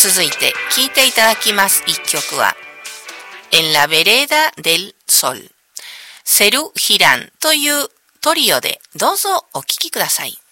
続いて聴いていただきます一曲は、En la vereda del sol、セル・ヒランというトリオでどうぞお聴きください。